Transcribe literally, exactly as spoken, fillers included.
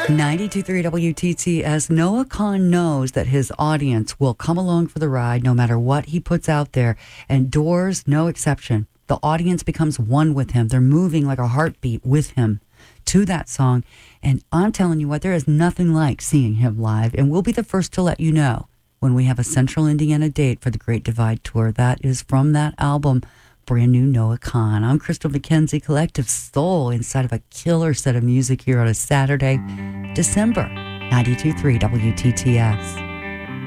ninety-two point three W T T S. Noah Kahan knows that his audience will come along for the ride no matter what he puts out there, and Doors, no exception. The audience becomes one with him. They're moving like a heartbeat with him to that song. And I'm telling you what, there is nothing like seeing him live. And we'll be the first to let you know when we have a Central Indiana date for the Great Divide Tour. That is from that album, brand new Noah Kahan. I'm Crystal McKenzie, Collective Soul, inside of a killer set of music here on a Saturday, December. ninety-two point three W T T S.